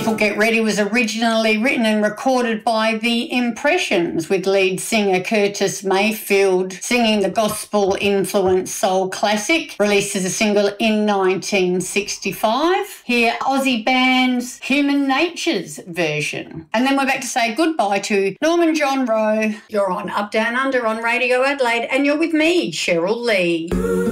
People Get Ready was originally written and recorded by The Impressions, with lead singer Curtis Mayfield singing the gospel-influenced soul classic, released as a single in 1965. Here, Aussie band's Human Nature's version. And then we're back to say goodbye to Norman John Rowe. You're on Up Down Under on Radio Adelaide, and you're with me, Cheryl Lee.